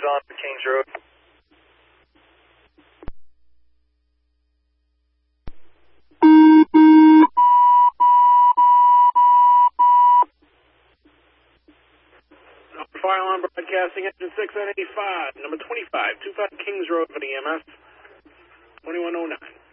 He's on the Kings Road. Fire alarm broadcasting, engine 6 at 85, number 25, 25 Kings Road for the EMS, 2109.